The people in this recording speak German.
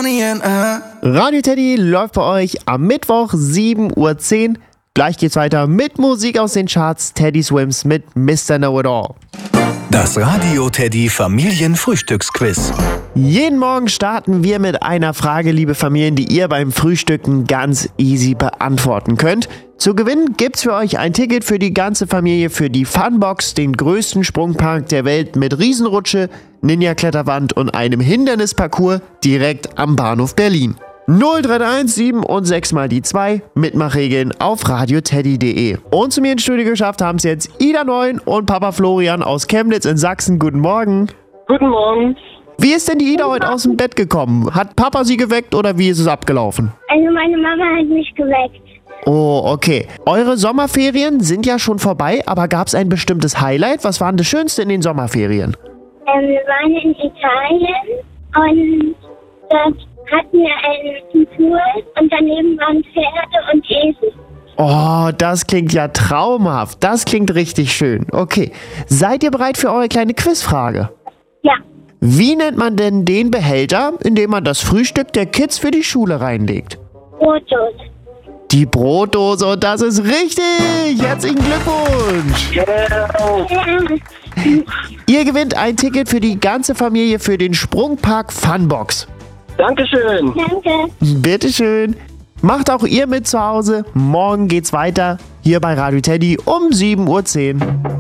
Radio Teddy läuft bei euch am Mittwoch 7:10 Uhr. Gleich geht's weiter mit Musik aus den Charts. Teddy Swims mit Mr. Know-It-All. Das Radio Teddy Familienfrühstücksquiz. Jeden Morgen starten wir mit einer Frage, liebe Familien, die ihr beim Frühstücken ganz easy beantworten könnt. Zu gewinnen gibt's für euch ein Ticket für die ganze Familie für die Funbox, den größten Sprungpark der Welt mit Riesenrutsche, Ninja-Kletterwand und einem Hindernisparcours direkt am Bahnhof Berlin. 0331 7 und 6 mal die 2, Mitmachregeln auf radioteddy.de. Und zu mir ins Studio geschafft haben es jetzt Ida Neun und Papa Florian aus Chemnitz in Sachsen. Guten Morgen. Guten Morgen. Wie ist denn die Ida heute aus dem Bett gekommen? Hat Papa sie geweckt oder wie ist es abgelaufen? Also meine Mama hat mich geweckt. Oh, okay. Eure Sommerferien sind ja schon vorbei, aber gab es ein bestimmtes Highlight? Was war denn das Schönste in den Sommerferien? Wir waren in Italien und dort hatten wir einen Pool und daneben waren Pferde und Esel. Oh, das klingt ja traumhaft. Das klingt richtig schön. Okay. Seid ihr bereit für eure kleine Quizfrage? Ja, Wie nennt man denn den Behälter, in dem man das Frühstück der Kids für die Schule reinlegt? Brotdose. Die Brotdose, und das ist richtig! Herzlichen Glückwunsch! Ihr gewinnt ein Ticket für die ganze Familie für den Sprungpark Funbox. Dankeschön. Danke. Bitteschön. Macht auch ihr mit zu Hause. Morgen geht's weiter hier bei Radio Teddy um 7:10 Uhr.